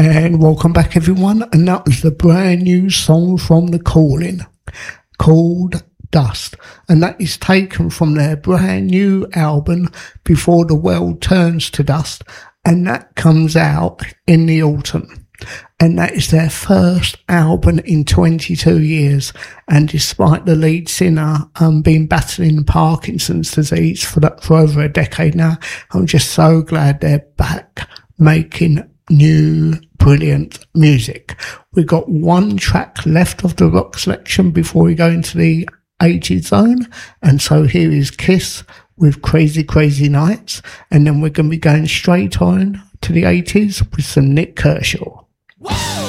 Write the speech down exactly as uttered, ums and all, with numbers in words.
And welcome back, everyone. And that was the brand new song from The Calling called Dust. And that is taken from their brand new album, Before the World Turns to Dust. And that comes out in the autumn. And that is their first album in twenty-two years. And despite the lead singer um, being battling Parkinson's disease for, that, for over a decade now, I'm just so glad they're back making new, brilliant music. We've got one track left of the rock selection before we go into the eighties zone. And so here is Kiss with Crazy Crazy Nights. And then we're going to be going straight on to the eighties with some Nik Kershaw. Whoa!